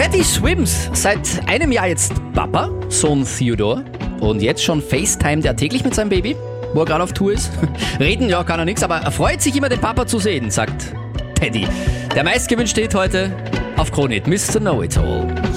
Teddy Swims, seit einem Jahr jetzt Papa, Sohn Theodore. Und jetzt schon FaceTime der täglich mit seinem Baby, wo er gerade auf Tour ist. Reden, ja, kann er nichts, aber er freut sich immer, den Papa zu sehen, sagt Teddy. Der meistgewünschte Hit heute auf Krone Hit, Mr. Know-It-All.